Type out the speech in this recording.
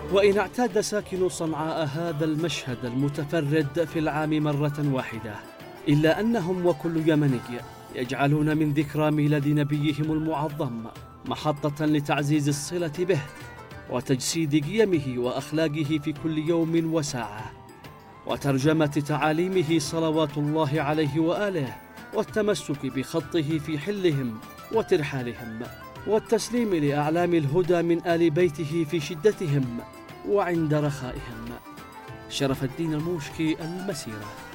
وإن اعتاد ساكنو صنعاء هذا المشهد المتفرد في العام مرة واحدة، إلا أنهم وكل يمني يجعلون من ذكرى ميلاد نبيهم المعظم محطة لتعزيز الصلة به وتجسيد قيمه وأخلاقه في كل يوم وساعة، وترجمة تعاليمه صلوات الله عليه وآله، والتمسك بخطه في حلهم وترحالهم، والتسليم لأعلام الهدى من آل بيته في شدتهم وعند رخائهم. شرف الدين الموشكي، المسيرة.